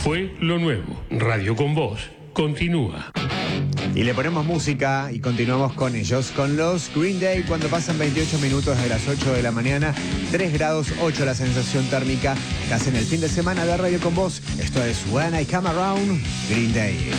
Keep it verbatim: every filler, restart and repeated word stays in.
fue lo nuevo. Radio con Vos continúa. Y le ponemos música y continuamos con ellos, con los Green Day, cuando pasan veintiocho minutos de las ocho de la mañana, tres grados ocho la sensación térmica. Estás en el fin de semana de Radio con Vos. Esto es When I Come Around, Green Day.